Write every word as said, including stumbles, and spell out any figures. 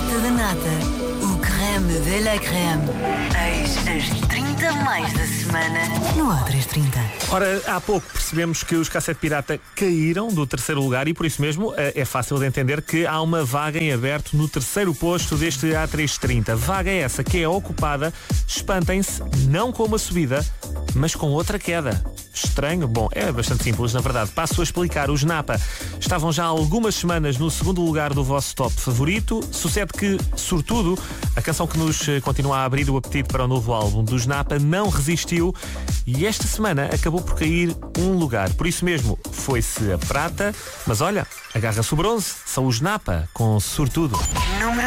Chocolate de nata, o creme de la creme. Eis as trinta mais da semana no A trezentos e trinta. Ora, há pouco percebemos que os Cassete Pirata caíram do terceiro lugar e por isso mesmo é fácil de entender que há uma vaga em aberto no terceiro posto deste A trezentos e trinta. Vaga essa que é ocupada, espantem-se, não com uma subida, mas com outra queda. Estranho? Bom, é bastante simples, na verdade. Passo a explicar. Os Napa estavam já há algumas semanas no segundo lugar do vosso top favorito. Sucede que, sortudo, a canção que nos continua a abrir o apetite para o novo álbum dos Napa não resistiu e esta semana acabou por cair um lugar. Por isso mesmo, foi-se a prata, mas olha, agarra-se o bronze. São os Napa com Sortudo. Número